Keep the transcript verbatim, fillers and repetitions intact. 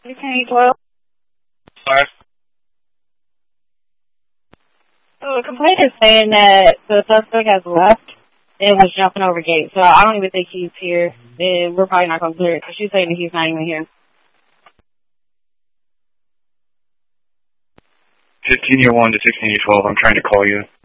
sixteen twelve. Alright. So the complaint is saying that the suspect has left and was jumping over gates. So I don't even think he's here. And we're probably not going to clear it because she's saying that he's not even here. fifteen year one to sixteen year twelve, I'm trying to call you.